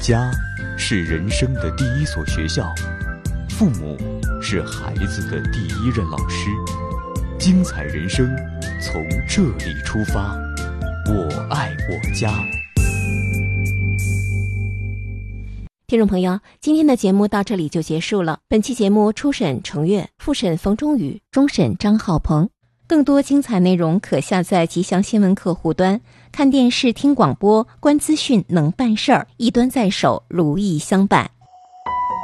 家是人生的第一所学校，父母是孩子的第一任老师。精彩人生从这里出发，我爱我家。 听众朋友，今天的节目到这里就结束了。本期节目初审程越，复审冯中宇，终审张浩鹏。更多精彩内容可下载吉祥新闻客户端，看电视听广播，观资讯能办事儿，一端在手，如意相伴。